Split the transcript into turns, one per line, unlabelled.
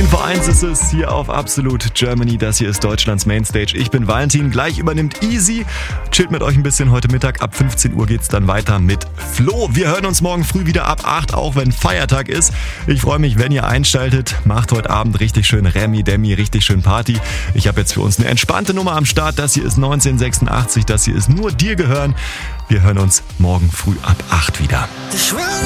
10:01 ist es hier auf Absolut Germany. Das hier ist Deutschlands Mainstage. Ich bin Valentin. Gleich übernimmt Easy. Chillt mit euch ein bisschen heute Mittag. Ab 15 Uhr geht's dann weiter mit Flo. Wir hören uns morgen früh wieder ab 8, auch wenn Feiertag ist. Ich freue mich, wenn ihr einschaltet. Macht heute Abend richtig schön Remi-Demi, richtig schön Party. Ich habe jetzt für uns eine entspannte Nummer am Start. Das hier ist 1986. Das hier ist Nur dir gehören. Wir hören uns morgen früh ab 8 wieder.